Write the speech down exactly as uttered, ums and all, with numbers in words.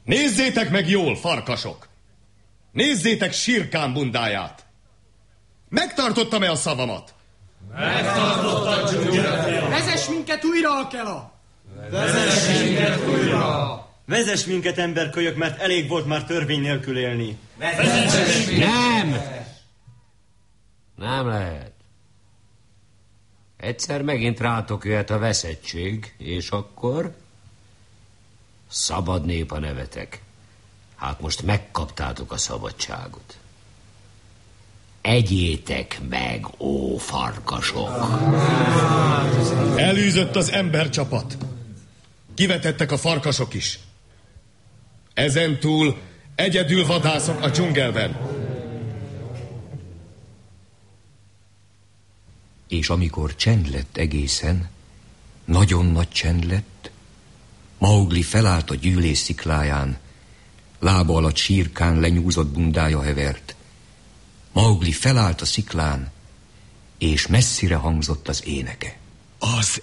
Nézzétek meg jól, farkasok! Nézzétek Shere bundáját! Megtartottam-e a szavamat? Megtartottad, dzsungelfél! Vezess minket újra, Akela! Vezess minket újra! Vezess minket, emberkölyök, mert elég volt már törvény nélkül élni. Vezess minket! Nem! Nem lehet. Egyszer megint rátok jöhet a veszettség, és akkor szabad nép a nevetek. Hát most megkaptátok a szabadságot. Egyétek meg, ó farkasok! Elűzött az embercsapat. Kivetettek a farkasok is. Ezentúl egyedül vadászok a dzsungelben. És amikor csend lett egészen, nagyon nagy csend lett, Maugli felállt a gyűlés szikláján, lába alatt Shere lenyúzott bundája hevert. Maugli felállt a sziklán, és messzire hangzott az éneke. Az